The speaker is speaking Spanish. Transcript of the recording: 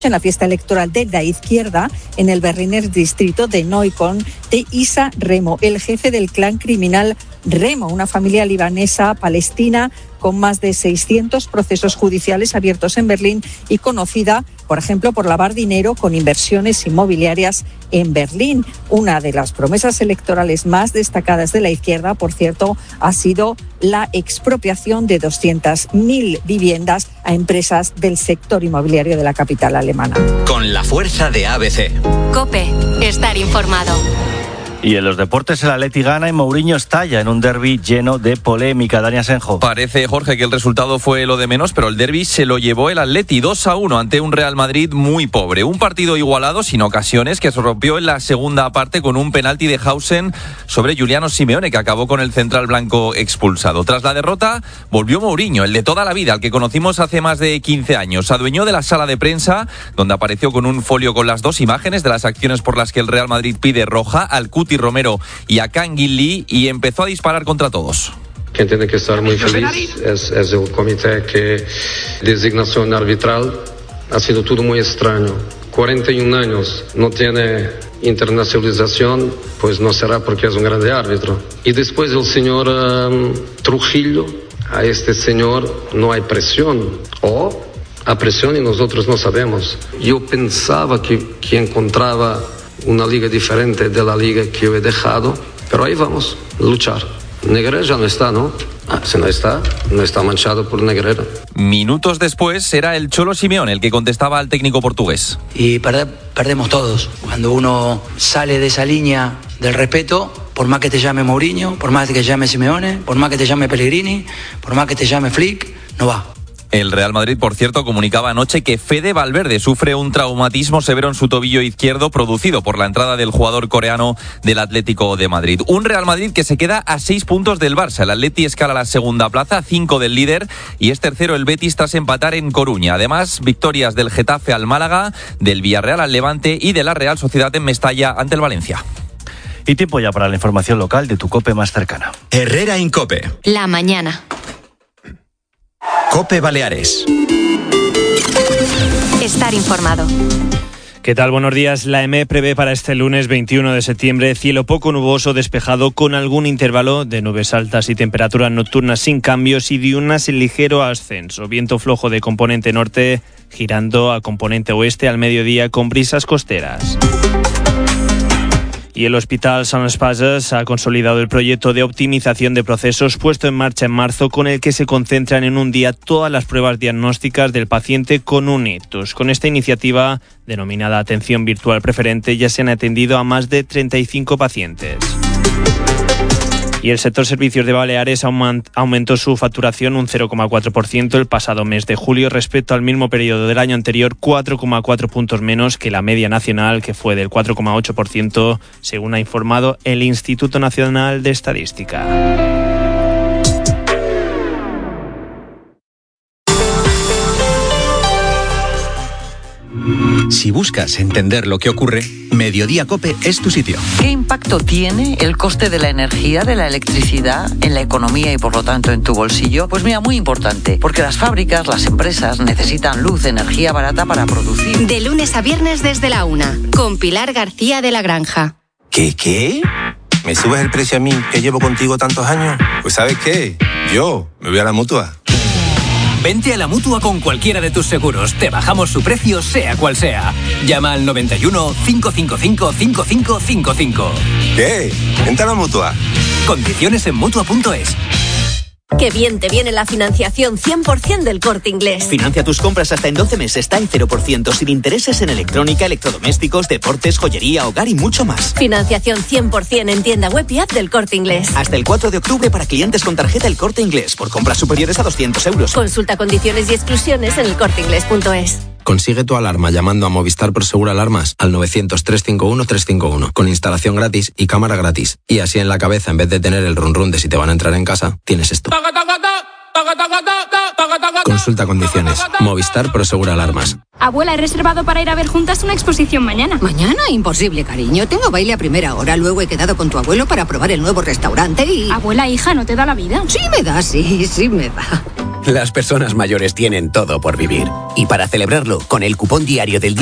en la fiesta electoral de la izquierda en el Berliner distrito de Neukölln de Issa Remo, el jefe del clan criminal Remo, una familia libanesa palestina con más de 600 procesos judiciales abiertos en Berlín y conocida, por ejemplo, por lavar dinero con inversiones inmobiliarias en Berlín. Una de las promesas electorales más destacadas de la izquierda, por cierto, ha sido la expropiación de 200.000 viviendas a empresas del sector inmobiliario de la capital alemana. Con la fuerza de ABC. COPE, estar informado. Y en los deportes el Atleti gana y Mourinho estalla en un derbi lleno de polémica. Dani Asenjo. Parece, Jorge, que el resultado fue lo de menos, pero el derbi se lo llevó el Atleti 2-1 ante un Real Madrid muy pobre. Un partido igualado, sin ocasiones, que se rompió en la segunda parte con un penalti de Hausen sobre Giuliano Simeone, que acabó con el central blanco expulsado. Tras la derrota, volvió Mourinho, el de toda la vida, al que conocimos hace más de 15 años. Se adueñó de la sala de prensa, donde apareció con un folio con las dos imágenes de las acciones por las que el Real Madrid pide roja al Cuti Romero y a Kangin Lee, y empezó a disparar contra todos. Quien tiene que estar muy feliz es el comité que designación arbitral. Ha sido todo muy extraño. 41 años, no tiene internacionalización, pues no será porque es un grande árbitro. Y después el señor Trujillo, a este señor no hay presión, o a presión y nosotros no sabemos. Yo pensaba que encontraba una liga diferente de la liga que yo he dejado, pero ahí vamos, luchar. Negreira ya no está, ¿no? Si no está manchado por Negreira. Minutos después era el Cholo Simeone el que contestaba al técnico portugués. Y perdemos todos. Cuando uno sale de esa línea del respeto, por más que te llame Mourinho, por más que te llame Simeone, por más que te llame Pellegrini, por más que te llame Flick, no va. El Real Madrid, por cierto, comunicaba anoche que Fede Valverde sufre un traumatismo severo en su tobillo izquierdo producido por la entrada del jugador coreano del Atlético de Madrid. Un Real Madrid que se queda a 6 puntos del Barça. El Atleti escala la segunda plaza, 5 del líder, y es tercero el Betis tras empatar en Coruña. Además, victorias del Getafe al Málaga, del Villarreal al Levante y de la Real Sociedad en Mestalla ante el Valencia. Y tiempo ya para la información local de tu COPE más cercana. Herrera Incope. La mañana. COPE Baleares. Estar informado. ¿Qué tal? Buenos días. La EME prevé para este lunes 21 de septiembre cielo poco nuboso despejado con algún intervalo de nubes altas y temperaturas nocturnas sin cambios y diurnas en ligero ascenso. Viento flojo de componente norte girando a componente oeste al mediodía con brisas costeras. Y el Hospital Sant Espases ha consolidado el proyecto de optimización de procesos puesto en marcha en marzo, con el que se concentran en un día todas las pruebas diagnósticas del paciente con un ictus. Con esta iniciativa, denominada Atención Virtual Preferente, ya se han atendido a más de 35 pacientes. Y el sector servicios de Baleares aumentó su facturación un 0,4% el pasado mes de julio respecto al mismo periodo del año anterior, 4,4 puntos menos que la media nacional, que fue del 4,8%, según ha informado el Instituto Nacional de Estadística. Si buscas entender lo que ocurre, Mediodía COPE es tu sitio. ¿Qué impacto tiene el coste de la energía, de la electricidad, en la economía y por lo tanto en tu bolsillo? Pues mira, muy importante, porque las fábricas, las empresas necesitan luz, energía barata para producir. De lunes a viernes desde la 1, con Pilar García de la Granja. ¿Qué? ¿Me subes el precio a mí, que llevo contigo tantos años? Pues ¿sabes qué? Yo me voy a la Mutua. Vente a la Mutua con cualquiera de tus seguros. Te bajamos su precio, sea cual sea. Llama al 91 555 5555. ¿Qué? Vente a la Mutua. Condiciones en Mutua.es. Qué bien te viene la financiación 100% del Corte Inglés. Financia tus compras hasta en 12 meses, está en 0%, sin intereses en electrónica, electrodomésticos, deportes, joyería, hogar y mucho más. Financiación 100% en tienda web y app del Corte Inglés. Hasta el 4 de octubre para clientes con tarjeta El Corte Inglés, por compras superiores a 200 euros. Consulta condiciones y exclusiones en elcorteinglés.es. Consigue tu alarma llamando a Movistar Prosegur Alarmas al 900-351-351, con instalación gratis y cámara gratis. Y así en la cabeza, en vez de tener el run run de si te van a entrar en casa, tienes esto. Consulta condiciones. Movistar Prosegur Alarmas. Abuela, he reservado para ir a ver juntas una exposición mañana. ¿Mañana? Imposible, cariño. Tengo baile a primera hora. Luego he quedado con tu abuelo para probar el nuevo restaurante y... Abuela, hija, ¿no te da la vida? Sí me da, sí me da. Las personas mayores tienen todo por vivir. Y para celebrarlo, con el cupón diario del